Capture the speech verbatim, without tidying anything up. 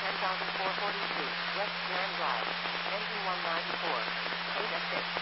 ten thousand four hundred forty-two, West Grand Drive, engine one ninety-four, eight F six.